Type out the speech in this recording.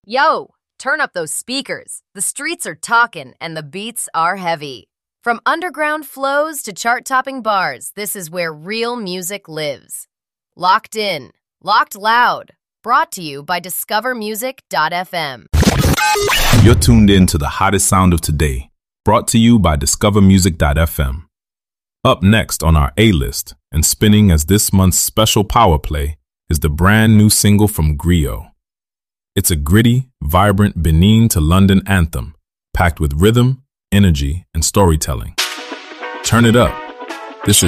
Yo, turn up those speakers. The streets are talking and the beats are heavy. From underground flows to chart-topping bars, this is where real music lives. Locked in, locked loud. Brought to you by discovermusic.fm. You're tuned in to the hottest sound of today. Brought to you by discovermusic.fm. Up next on our A-list and spinning as this month's special power play is the brand new single from Griot. It's a gritty, vibrant Benin to London anthem, packed with rhythm, energy, and storytelling. Turn it up